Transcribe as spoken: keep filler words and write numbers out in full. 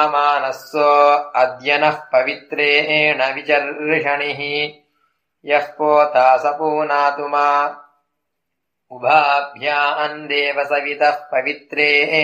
मानस्सो अद्य नः पवित्रेण विचर्षणिः यः पोता स पूनातु मा उभाभ्याम् देव सवितः पवित्रे